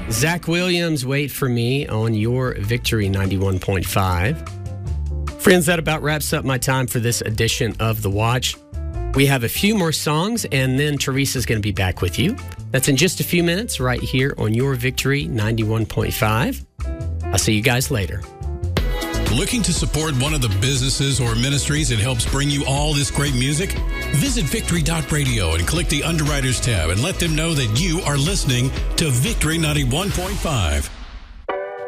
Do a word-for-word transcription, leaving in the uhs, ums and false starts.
Zach Williams, Wait for Me on your Victory ninety-one point five. Friends, that about wraps up my time for this edition of The Watch. We have a few more songs, and then Teresa's going to be back with you. That's in just a few minutes right here on your Victory ninety-one point five. I'll see you guys later. Looking to support one of the businesses or ministries that helps bring you all this great music? Visit victory dot radio and click the Underwriters tab and let them know that you are listening to Victory ninety-one point five.